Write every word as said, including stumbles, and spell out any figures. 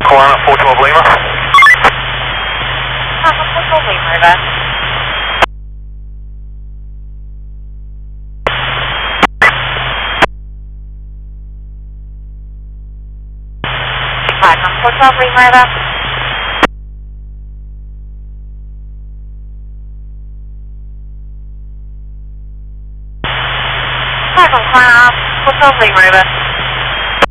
Corner four twelve Lima. Papa four twelve Lima, over. Papa four twelve Lima, over. Papa four twelve Lima, over.